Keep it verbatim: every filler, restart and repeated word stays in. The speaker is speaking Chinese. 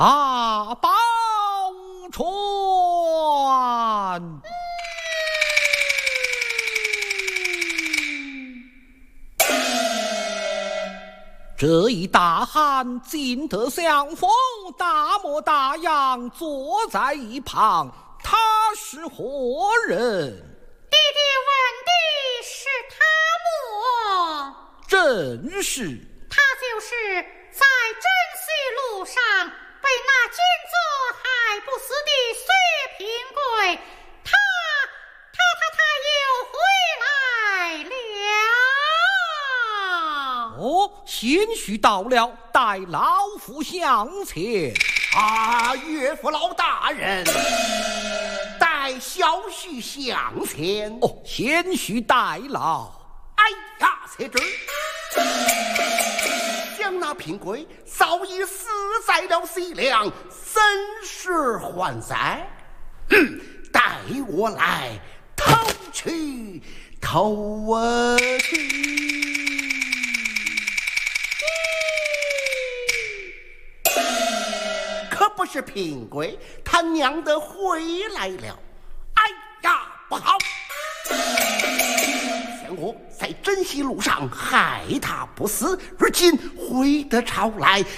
啊，报传。这一大汉进得相逢，大模大样坐在一旁，他是何人？ 弟弟问的是他么？ 正是。 他就是在珍稀路上被那奸贼害不死的薛平贵，他他他他又回来了。 哦，贤婿到了，待老夫向前。 啊，岳父老大人，待小婿向前。 哦，贤婿代劳。 哎呀，在这儿，将那平贵早已死在了西凉，怎时还在？嗯，待我来偷去，偷啊去。可不是平贵，他娘的回来了。哎呀，不好！想我在珍稀路上害他不死，如今回得朝来，